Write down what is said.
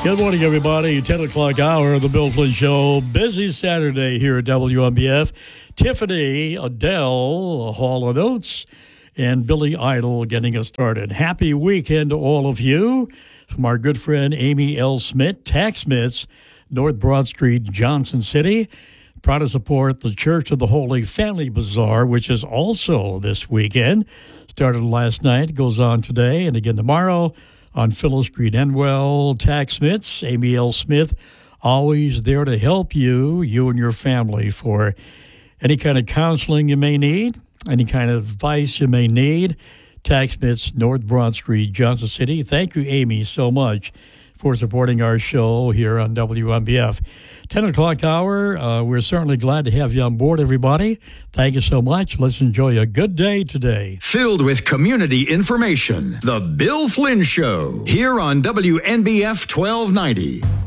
Good morning, everybody. 10 o'clock hour of the Bill Flynn Show. Busy Saturday here at WMBF. Tiffany, Adele, Hall & Oates, and Billy Idol getting us started. Happy weekend to all of you. From our good friend Amy L. Smith, Tax Smiths, North Broad Street, Johnson City. Proud to support the Church of the Holy Family Bazaar, which is also this weekend. Started last night, goes on today, and again tomorrow on Phyllis Street, Enwell. Tax Smiths, Amy L. Smith, always there to help you and your family for any kind of counseling you may need, any kind of advice you may need. Tax Smiths, North Broad Street, Johnson City. Thank you, Amy, so much for supporting our show here on WMBF. 10 o'clock hour, we're certainly glad to have you on board, everybody. Thank you so much. Let's enjoy a good day today. Filled with community information, The Bill Flynn Show, here on WNBF 1290.